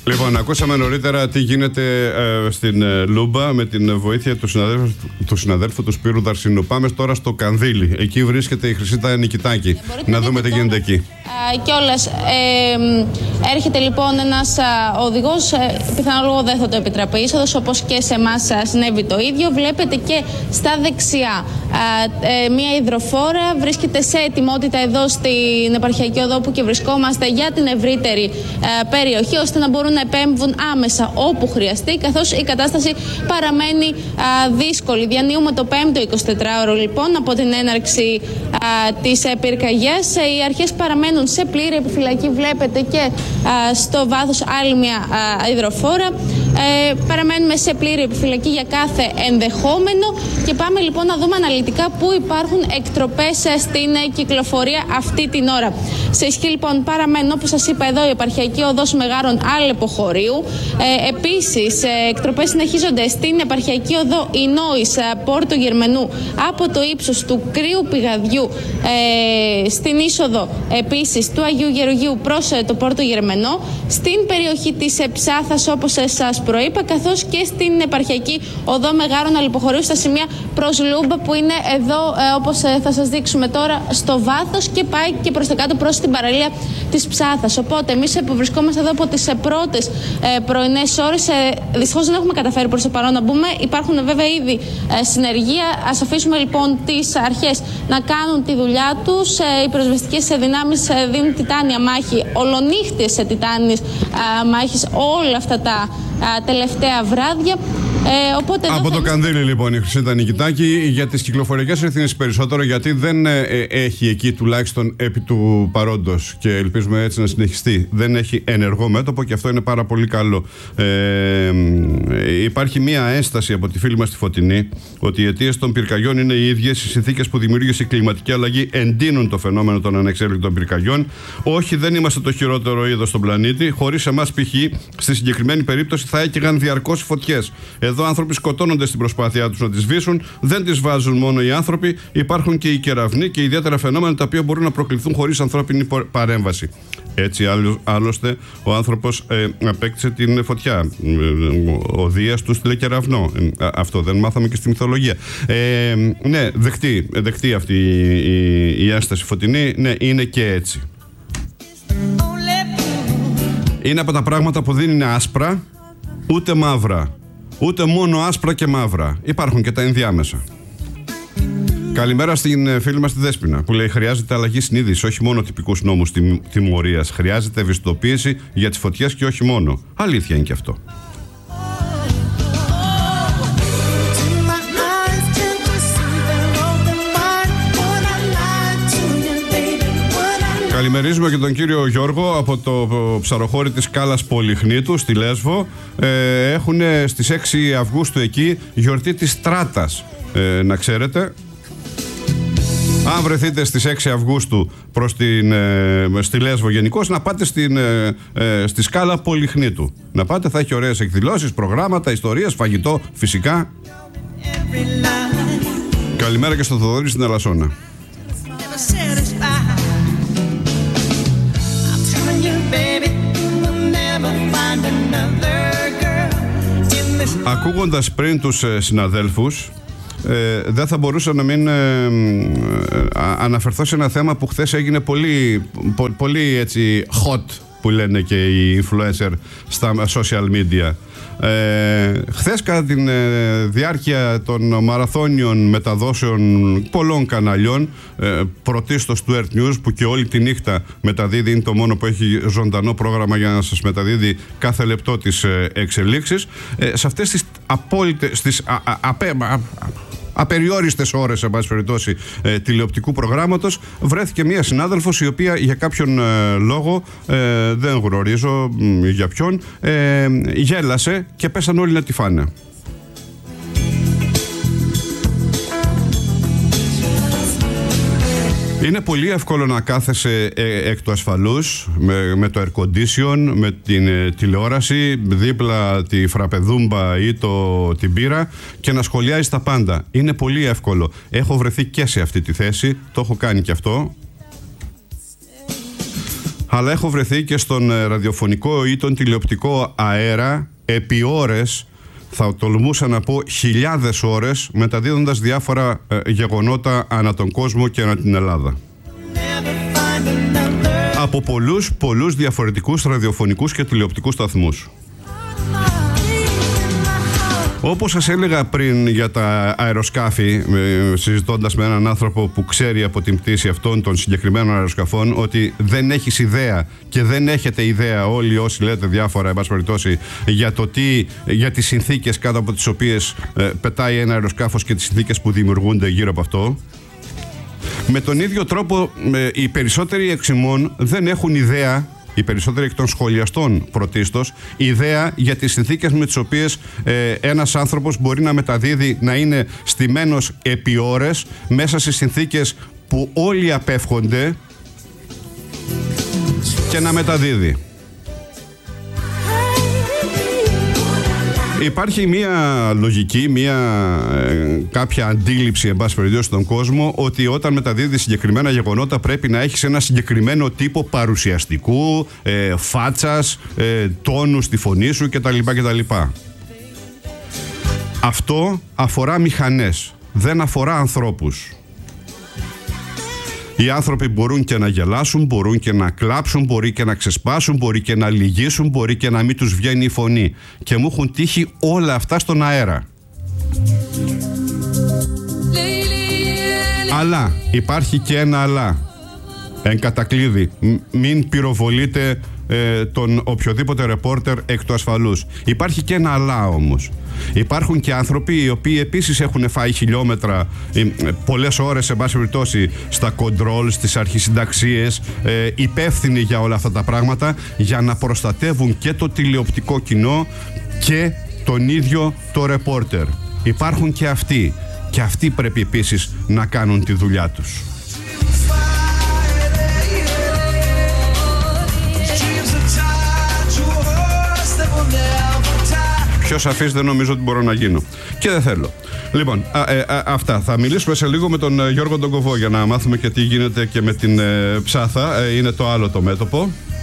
Λοιπόν, ακούσαμε νωρίτερα τι γίνεται στην Λούμπα με την βοήθεια του συναδέλφου του Σπύρου Δαρσινού. Πάμε τώρα στο Κανδύλι. Εκεί βρίσκεται η Χρυσίτα Νικητάκη. Να δούμε τι γίνεται εκεί. Κιόλας έρχεται λοιπόν ένας οδηγός, πιθανόλογο δεν θα το επιτραπεί είσοδος, όπως και σε εμάς συνέβη το ίδιο. Βλέπετε και στα δεξιά μία υδροφόρα βρίσκεται σε ετοιμότητα εδώ στην επαρχιακή οδό που και βρισκόμαστε για την ευρύτερη περιοχή, ώστε να μπορούν να επέμβουν άμεσα όπου χρειαστεί, καθώς η κατάσταση παραμένει δύσκολη. Διανύουμε το 5ο 24ωρο λοιπόν από την έναρξη της πυρκαγιάς. Οι αρχές παραμένουν σε πλήρη επιφυλακή. Βλέπετε και στο βάθος άλλη μια υδροφόρα. Παραμένουμε σε πλήρη επιφυλακή για κάθε ενδεχόμενο και πάμε λοιπόν να δούμε αναλυτικά πού υπάρχουν εκτροπές στην κυκλοφορία αυτή την ώρα. Σε ισχύ λοιπόν παραμένουν, όπως σας είπα, εδώ η επαρχιακή οδός Μεγάρων Άλεπο Χωρίου. Επίσης εκτροπές συνεχίζονται στην επαρχιακή οδό Ινόης Πόρτο Γερμανού από το ύψος του Κρύου Πηγαδιού στην είσοδο επίσης του Αγίου Γεωργίου προς το Πόρτο Γερμανό, στην περιοχή της Ψάθας όπως σας προείπα, καθώς και στην επαρχιακή οδό Μεγάρων Αλεποχωρίου στα σημεία προς Λούμπα που είναι εδώ όπως θα σας δείξουμε τώρα στο βάθος και πάει και προς τα κάτω προς την παραλία της Ψάθας. Οπότε εμείς που βρισκόμαστε εδώ από τις πρώτες πρωινές ώρες, δυστυχώς δεν έχουμε καταφέρει προς το παρόν να μπούμε. Υπάρχουν βέβαια ήδη συνεργεία. Ας αφήσουμε λοιπόν τις αρχές να κάνουν τη δουλειά τους. Οι πυροσβεστικές δυνάμεις δίνουν τιτάνια μάχη, ολονύχτες σε τιτάνιες μάχης όλα αυτά τα τελευταία βράδια. Οπότε από το Κανδύλι λοιπόν η Χρυσίτα Νικητάκη για τις κυκλοφοριακές ρυθμίσεις περισσότερο, γιατί δεν έχει εκεί, τουλάχιστον επί του παρόντος, και ελπίζουμε έτσι να συνεχιστεί, δεν έχει ενεργό μέτωπο και αυτό είναι πάρα πολύ καλό. Υπάρχει μία ένσταση από τη φίλη μας τη Φωτεινή ότι οι αιτίες των πυρκαγιών είναι οι ίδιες. Οι συνθήκες που δημιούργησε η κλιματική αλλαγή εντείνουν το φαινόμενο των ανεξέλεγκτων πυρκαγιών. Όχι, δεν είμαστε το χειρότερο είδος στον πλανήτη. Χωρίς εμάς, π.χ., στη συγκεκριμένη περίπτωση θα έκαιγαν διαρκώς φωτιές. Εδώ άνθρωποι σκοτώνονται στην προσπάθειά τους να τις σβήσουν. Δεν τις βάζουν μόνο οι άνθρωποι. Υπάρχουν και οι κεραυνοί και ιδιαίτερα φαινόμενα τα οποία μπορούν να προκληθούν χωρίς ανθρώπινη παρέμβαση. Έτσι άλλωστε ο άνθρωπος απέκτησε την φωτιά. Ο Δίας του στείλε κεραυνό. Αυτό δεν μάθαμε και στη μυθολογία. Ναι, δεκτή αυτή η ένσταση Φωτεινή. Ναι, είναι και έτσι. Είναι από τα πράγματα που δεν είναι άσπρα ούτε μαύρα. Ούτε μόνο άσπρα και μαύρα. Υπάρχουν και τα ενδιάμεσα. Καλημέρα στην φίλη μας τη Δέσποινα που λέει: χρειάζεται αλλαγή συνείδησης, όχι μόνο τυπικούς νόμους τιμωρίας. Χρειάζεται ευαισθητοποίηση για τις φωτιές και όχι μόνο. Αλήθεια είναι και αυτό. Καλημερίζουμε και τον κύριο Γιώργο από το ψαροχώρι της Κάλας Πολυχνήτου στη Λέσβο. Έχουν στις 6 Αυγούστου εκεί γιορτή της Στράτας, να ξέρετε. Αν βρεθείτε στις 6 Αυγούστου στη Λέσβο γενικώς, να πάτε στη Σκάλα Πολυχνήτου. Να πάτε, θα έχει ωραίες εκδηλώσεις, προγράμματα, ιστορίες, φαγητό φυσικά. Καλημέρα και στο Θοδωρή στην Αλασσόνα. Ακούγοντας πριν τους συναδέλφους, δεν θα μπορούσα να μην αναφερθώ σε ένα θέμα που χθες έγινε πολύ έτσι hot, που λένε και οι influencer στα social media. Χθες κατά τη διάρκεια των μαραθώνιων μεταδόσεων πολλών καναλιών, πρωτίστως του Earth News, που και όλη τη νύχτα μεταδίδει, είναι το μόνο που έχει ζωντανό πρόγραμμα για να σας μεταδίδει κάθε λεπτό τις εξελίξεις, σε αυτές τις απεριόριστες ώρες, σε πάση περιπτώσει, τηλεοπτικού προγράμματος, βρέθηκε μία συνάδελφος η οποία για κάποιον λόγο, δεν γνωρίζω για ποιον, γέλασε και πέσαν όλοι να τη φάνε. Είναι πολύ εύκολο να κάθεσαι εκ του ασφαλούς με το air condition, με την τηλεόραση, δίπλα τη φραπεδούμπα ή την μπύρα και να σχολιάζεις τα πάντα. Είναι πολύ εύκολο. Έχω βρεθεί και σε αυτή τη θέση, το έχω κάνει και αυτό. αλλά έχω βρεθεί και στον ραδιοφωνικό ή τον τηλεοπτικό αέρα επί ώρες, θα τολμούσα να πω χιλιάδες ώρες, μεταδίδοντας διάφορα γεγονότα ανά τον κόσμο και ανά την Ελλάδα. Από πολλούς διαφορετικούς ραδιοφωνικούς και τηλεοπτικούς σταθμούς. Όπως σας έλεγα πριν για τα αεροσκάφη, συζητώντας με έναν άνθρωπο που ξέρει από την πτήση αυτών των συγκεκριμένων αεροσκαφών, ότι δεν έχεις ιδέα και δεν έχετε ιδέα όλοι όσοι λέτε διάφορα, εν πάση περιπτώσει, για τις συνθήκες κάτω από τις οποίες πετάει ένα αεροσκάφος και τις συνθήκες που δημιουργούνται γύρω από αυτό. Με τον ίδιο τρόπο οι περισσότεροι εξ ημών δεν έχουν ιδέα, οι περισσότεροι εκ των σχολιαστών πρωτίστως, ιδέα για τις συνθήκες με τις οποίες ένας άνθρωπος μπορεί να μεταδίδει, να είναι στημένος επί ώρες μέσα σε συνθήκες που όλοι απέφχονται και να μεταδίδει. Υπάρχει μια λογική, κάποια αντίληψη, εν πάση περιπτώσει, στον κόσμο, ότι όταν μεταδίδει συγκεκριμένα γεγονότα πρέπει να έχεις ένα συγκεκριμένο τύπο παρουσιαστικού, φάτσας, τόνου στη φωνή σου κτλ. Αυτό αφορά μηχανές, δεν αφορά ανθρώπους. Οι άνθρωποι μπορούν και να γελάσουν, μπορούν και να κλάψουν, μπορεί και να ξεσπάσουν, μπορεί και να λυγίσουν, μπορεί και να μην τους βγαίνει η φωνή. Και μου έχουν τύχει όλα αυτά στον αέρα. Αλλά, υπάρχει και ένα αλλά. Εν κατακλείδη, μην πυροβολείτε τον οποιοδήποτε ρεπόρτερ εκ του ασφαλούς. Υπάρχει και ένα αλλά όμως. Υπάρχουν και άνθρωποι οι οποίοι επίσης έχουν φάει χιλιόμετρα, πολλές ώρες σε πάση περιπτώσει, στα κοντρόλ, στις αρχισυνταξίες, υπεύθυνοι για όλα αυτά τα πράγματα, για να προστατεύουν και το τηλεοπτικό κοινό και τον ίδιο το ρεπόρτερ. Υπάρχουν και αυτοί. Και αυτοί πρέπει επίσης να κάνουν τη δουλειά τους. Πιο σαφής δεν νομίζω ότι μπορώ να γίνω. Και δεν θέλω. Λοιπόν, αυτά. Θα μιλήσουμε σε λίγο με τον Γιώργο τον Κοβό για να μάθουμε και τι γίνεται και με την Ψάθα. Είναι το άλλο το μέτωπο.